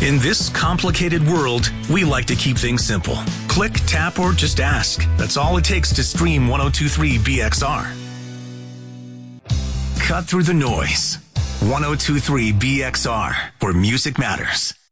In this complicated world, we like to keep things simple. Click, tap, or just ask. That's all it takes to stream 1023 BXR. Cut through the noise. 1023 BXR, where music matters.